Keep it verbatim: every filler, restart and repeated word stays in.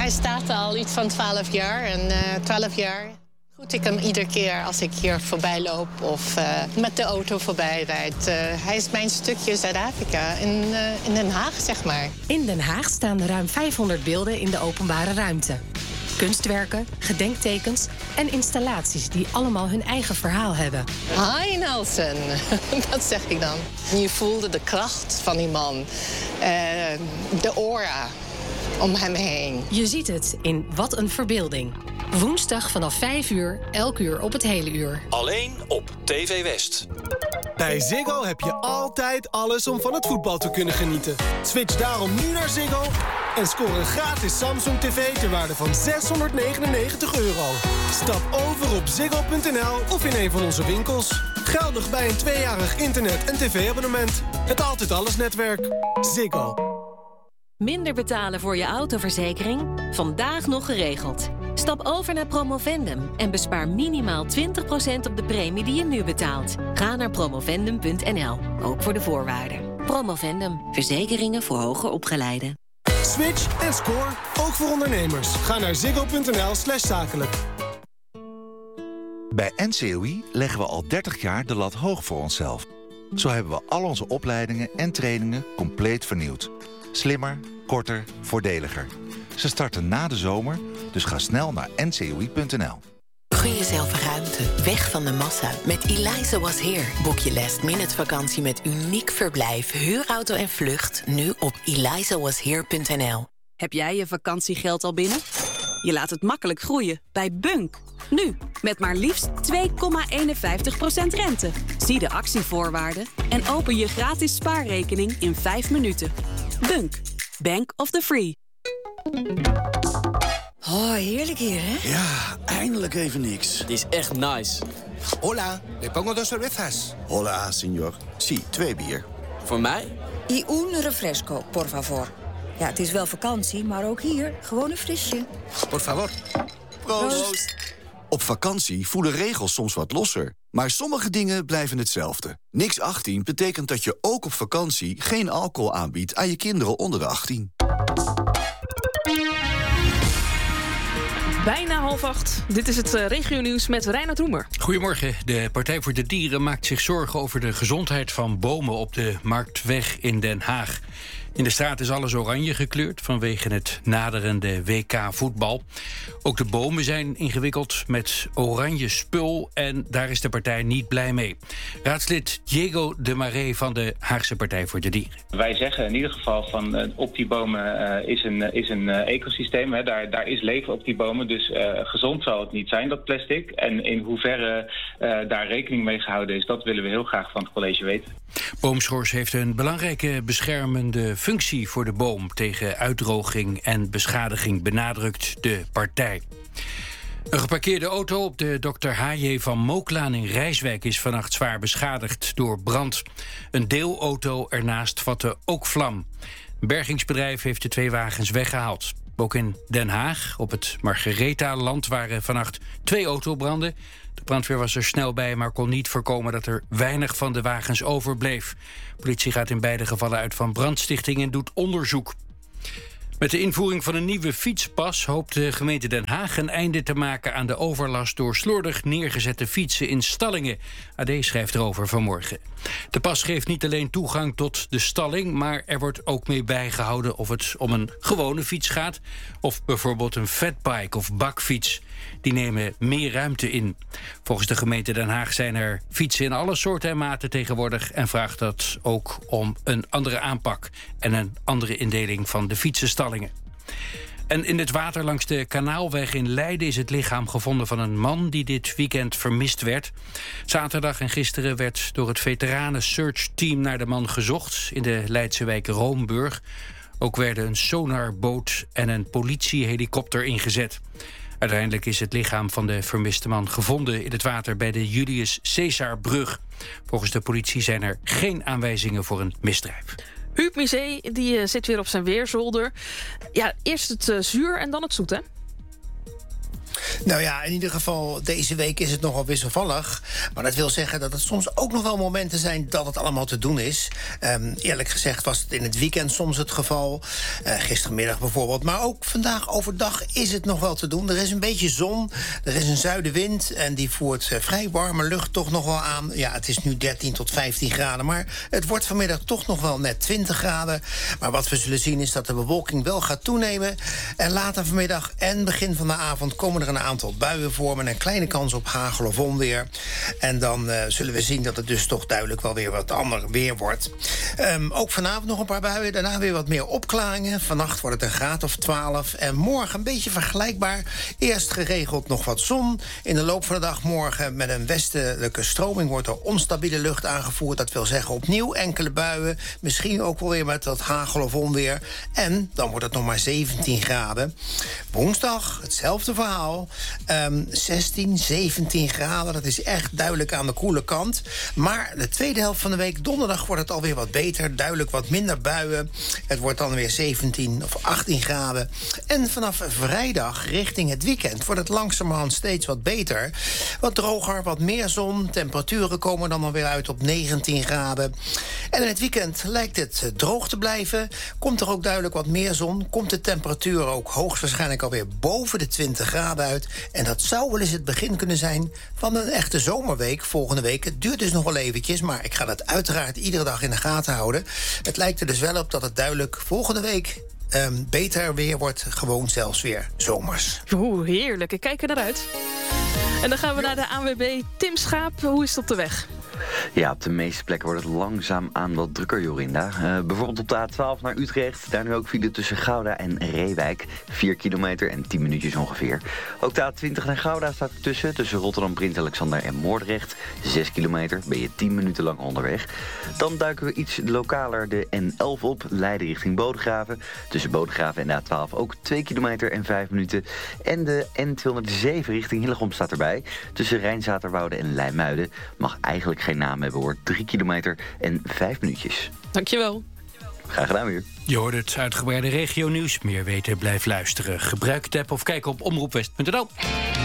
hij staat al iets van twaalf jaar. En uh, twaalf jaar groet ik hem iedere keer als ik hier voorbij loop of uh, met de auto voorbij rijd. Uh, hij is mijn stukje Zuid-Afrika in, uh, in Den Haag, zeg maar. In Den Haag staan ruim vijfhonderd beelden in de openbare ruimte. Kunstwerken, gedenktekens en installaties die allemaal hun eigen verhaal hebben. Hi Nelson, dat zeg ik dan. Je voelde de kracht van die man, uh, de aura om hem heen. Je ziet het in Wat een Verbeelding. Woensdag vanaf vijf uur, elk uur op het hele uur. Alleen op T V West. Bij Ziggo heb je altijd alles om van het voetbal te kunnen genieten. Switch daarom nu naar Ziggo en scoor een gratis Samsung tv ter waarde van zeshonderdnegenennegentig euro. Stap over op ziggo punt n l of in een van onze winkels. Geldig bij een tweejarig internet- en tv-abonnement. Het Altijd Alles netwerk. Ziggo. Minder betalen voor je autoverzekering? Vandaag nog geregeld. Stap over naar Promovendum en bespaar minimaal twintig procent op de premie die je nu betaalt. Ga naar promovendum punt n l, ook voor de voorwaarden. Promovendum, verzekeringen voor hoger opgeleiden. Switch en score, ook voor ondernemers. Ga naar ziggo punt n l slash zakelijk. Bij N C O I leggen we al dertig jaar de lat hoog voor onszelf. Zo hebben we al onze opleidingen en trainingen compleet vernieuwd. Slimmer, korter, voordeliger. Ze starten na de zomer, dus ga snel naar n c o i punt n l. Gun jezelf ruimte, weg van de massa. Met Eliza Was Here boek je last minute vakantie met uniek verblijf, huurauto en vlucht nu op eliza was here punt n l. Heb jij je vakantiegeld al binnen? Je laat het makkelijk groeien bij Bunk. Nu, met maar liefst twee komma eenenvijftig procent rente. Zie de actievoorwaarden en open je gratis spaarrekening in vijf minuten. Bunk, Bank of the Free. Oh, heerlijk hier, hè? Ja, eindelijk even niks. Het is echt nice. Hola, le pongo dos cervezas. Hola, señor. Sí, twee bier. Voor mij? Y un refresco, por favor. Ja, het is wel vakantie, maar ook hier gewoon een frisje. Por favor. Proost. Proost. Op vakantie voelen regels soms wat losser. Maar sommige dingen blijven hetzelfde. Niks achttien betekent dat je ook op vakantie geen alcohol aanbiedt aan je kinderen onder de achttien. Bijna half acht. Dit is het uh, regio-nieuws met Reinhard Roemer. Goedemorgen. De Partij voor de Dieren maakt zich zorgen over de gezondheid van bomen op de Marktweg in Den Haag. In de straat is alles oranje gekleurd vanwege het naderende W K-voetbal. Ook de bomen zijn ingewikkeld met oranje spul en daar is de partij niet blij mee. Raadslid Diego de Maré van de Haagse Partij voor de Dieren. Wij zeggen in ieder geval van uh, op die bomen uh, is een, is een uh, ecosysteem. Hè. Daar, daar is leven op die bomen, dus uh, gezond zal het niet zijn, dat plastic. En in hoeverre uh, daar rekening mee gehouden is, dat willen we heel graag van het college weten. Boomschors heeft een belangrijke beschermende functie voor de boom tegen uitdroging en beschadiging, benadrukt de partij. Een geparkeerde auto op de dokter H J van Mooklaan in Rijswijk is vannacht zwaar beschadigd door brand. Een deelauto ernaast vatte ook vlam. Een bergingsbedrijf heeft de twee wagens weggehaald. Ook in Den Haag, op het Margaretha-land, waren vannacht twee autobranden. De brandweer was er snel bij, maar kon niet voorkomen dat er weinig van de wagens overbleef. De politie gaat in beide gevallen uit van brandstichting en doet onderzoek. Met de invoering van een nieuwe fietspas hoopt de gemeente Den Haag een einde te maken aan de overlast door slordig neergezette fietsen in stallingen. A D schrijft erover vanmorgen. De pas geeft niet alleen toegang tot de stalling, maar er wordt ook mee bijgehouden of het om een gewone fiets gaat of bijvoorbeeld een fatbike of bakfiets. Die nemen meer ruimte in. Volgens de gemeente Den Haag zijn er fietsen in alle soorten en maten tegenwoordig en vraagt dat ook om een andere aanpak en een andere indeling van de fietsenstallingen. En in het water langs de Kanaalweg in Leiden is het lichaam gevonden van een man die dit weekend vermist werd. Zaterdag en gisteren werd door het veteranen search team naar de man gezocht in de Leidse wijk Roomburg. Ook werden een sonarboot en een politiehelikopter ingezet. Uiteindelijk is het lichaam van de vermiste man gevonden in het water bij de Julius Caesarbrug. Volgens de politie zijn er geen aanwijzingen voor een misdrijf. Huub Misé, die uh, zit weer op zijn weerzolder. Ja, eerst het uh, zuur en dan het zoet, hè? Nou ja, in ieder geval, deze week is het nogal wisselvallig. Maar dat wil zeggen dat het soms ook nog wel momenten zijn dat het allemaal te doen is. Um, eerlijk gezegd was het in het weekend soms het geval. Uh, gistermiddag bijvoorbeeld. Maar ook vandaag overdag is het nog wel te doen. Er is een beetje zon, er is een zuidenwind en die voert uh, vrij warme lucht toch nog wel aan. Ja, het is nu dertien tot vijftien graden, maar het wordt vanmiddag toch nog wel net twintig graden. Maar wat we zullen zien is dat de bewolking wel gaat toenemen. En later vanmiddag en begin van de avond komen er een aantal buien voor met een kleine kans op hagel of onweer. En dan uh, zullen we zien dat het dus toch duidelijk wel weer wat ander weer wordt. Um, ook vanavond nog een paar buien, daarna weer wat meer opklaringen. Vannacht wordt het een graad of twaalf. En morgen een beetje vergelijkbaar. Eerst geregeld nog wat zon. In de loop van de dag morgen met een westelijke stroming wordt er onstabiele lucht aangevoerd. Dat wil zeggen opnieuw enkele buien. Misschien ook wel weer met wat hagel of onweer. En dan wordt het nog maar zeventien graden. Woensdag hetzelfde verhaal. Um, zestien, zeventien graden. Dat is echt duidelijk aan de koele kant. Maar de tweede helft van de week, donderdag, wordt het alweer wat beter. Duidelijk wat minder buien. Het wordt dan weer zeventien of achttien graden. En vanaf vrijdag richting het weekend wordt het langzamerhand steeds wat beter. Wat droger, wat meer zon. Temperaturen komen dan alweer uit op negentien graden. En in het weekend lijkt het droog te blijven. Komt er ook duidelijk wat meer zon. Komt de temperatuur ook hoogstwaarschijnlijk alweer boven de twintig graden uit. En dat zou wel eens het begin kunnen zijn van een echte zomerweek volgende week. Het duurt dus nog wel eventjes, maar ik ga dat uiteraard iedere dag in de gaten houden. Het lijkt er dus wel op dat het duidelijk volgende week um, beter weer wordt. Gewoon zelfs weer zomers. Oeh, heerlijk. Ik kijk er naar uit. En dan gaan we naar de A N W B. Tim Schaap, hoe is het op de weg? Ja, op de meeste plekken wordt het langzaam aan wat drukker, Jorinda. Uh, bijvoorbeeld op de A twaalf naar Utrecht. Daar nu ook file tussen Gouda en Reewijk. vier kilometer en tien minuutjes ongeveer. Ook de A twintig naar Gouda staat ertussen. Tussen Rotterdam, Prins Alexander en Moordrecht. zes kilometer, ben je tien minuten lang onderweg. Dan duiken we iets lokaler de N elf op. Leiden richting Bodegraven. Tussen Bodegraven en de A twaalf ook twee kilometer en vijf minuten. En de N tweehonderdzeven richting Hillegom staat erbij. Tussen Rijnzaterwoude en Leimuiden. Mag eigenlijk geen naam hebben hoor. drie kilometer en vijf minuutjes. Dankjewel. Graag gedaan weer. Je hoort het uitgebreide regionieuws. Meer weten, blijf luisteren. Gebruik de app of kijk op omroep west punt n l.